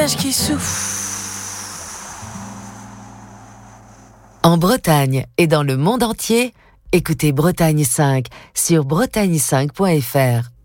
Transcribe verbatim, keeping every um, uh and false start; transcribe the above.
nuage qui souffle. En Bretagne et dans le monde entier, écoutez Bretagne cinq sur bretagne cinq point f r.